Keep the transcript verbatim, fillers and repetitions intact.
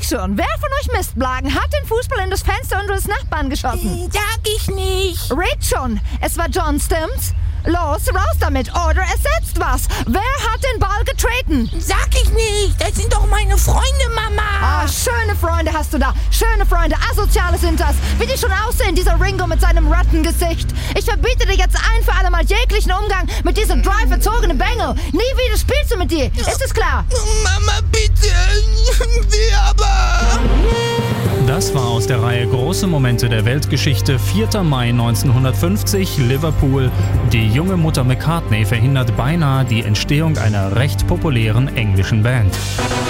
schon, wer von euch Mistblagen hat den Fußball in das Fenster unseres Nachbarn geschossen? Sag ich nicht. Red schon, es war John, stimmt's? Los, raus damit, oder ersetzt was. Wer hat den Ball getreten? Sag ich nicht. Das sind doch meine Freunde, Mama. Ah, schöne Freunde hast du da. Schöne Freunde, asoziale sind das. Wie die schon aussehen, dieser Ringo mit seinem Rattengesicht. Ich verbiete dir jetzt ein für alle Mal jeglichen Umgang mit diesem dry verzogenen Bengel. Nie wieder spielst du mit dir. Ist es klar? Mama, bitte. Wir aber. Das war aus der Reihe Große Momente der Weltgeschichte, vierter Mai neunzehnhundertfünfzig, Liverpool. Die junge Mutter McCartney verhindert beinahe die Entstehung einer recht populären englischen Band.